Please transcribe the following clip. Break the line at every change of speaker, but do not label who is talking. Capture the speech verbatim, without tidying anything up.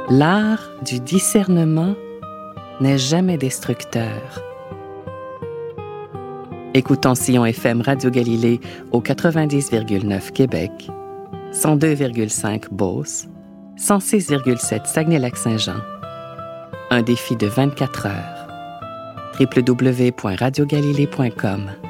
L'art du discernement n'est jamais destructeur. Écoutons Sillon F M Radio Galilée au quatre-vingt-dix virgule neuf Québec, cent deux virgule cinq Beauce, cent six virgule sept Saguenay-Lac-Saint-Jean. Un défi de vingt-quatre heures. w w w point radio galilée point com